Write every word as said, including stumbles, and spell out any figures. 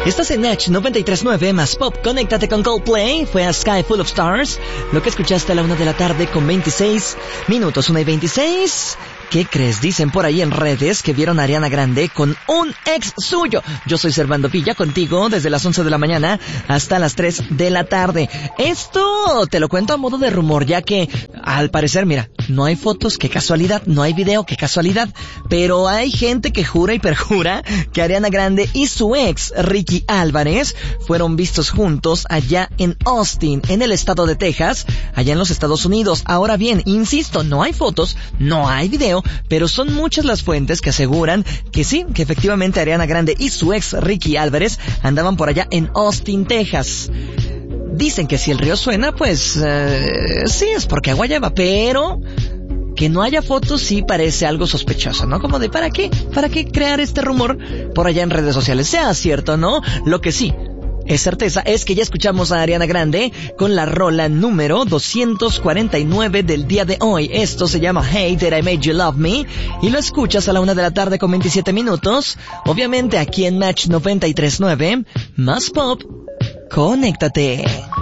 Estás en Match noventa y tres punto nueve más Pop. Conéctate con Coldplay. Fue a Sky Full of Stars. Lo que escuchaste a la una de la tarde con veintiséis minutos. Una y veintiséis. ¿Qué crees? Dicen por ahí en redes que vieron a Ariana Grande con un ex suyo. Yo soy Servando Villa, contigo desde las once de la mañana hasta las tres de la tarde. Esto te lo cuento a modo de rumor, ya que al parecer, mira, no hay fotos, qué casualidad, no hay video, qué casualidad, pero hay gente que jura y perjura que Ariana Grande y su ex, Ricky Álvarez, fueron vistos juntos allá en Austin, en el estado de Texas, allá en los Estados Unidos. Ahora bien, insisto, no hay fotos, no hay video, pero son muchas las fuentes que aseguran que sí, que efectivamente Ariana Grande y su ex Ricky Álvarez andaban por allá en Austin, Texas. Dicen que si el río suena, pues uh, sí, es porque agua lleva, pero que no haya fotos sí parece algo sospechoso, ¿no? Como de ¿para qué? ¿Para qué crear este rumor por allá en redes sociales? Sea cierto, ¿no? Lo que sí es certeza es que ya escuchamos a Ariana Grande con la rola número doscientos cuarenta y nueve del día de hoy. Esto se llama Hey, Did I Make You Love Me? Y lo escuchas a la una de la tarde con veintisiete minutos. Obviamente aquí en Match noventa y tres punto nueve. Más Pop. Conéctate.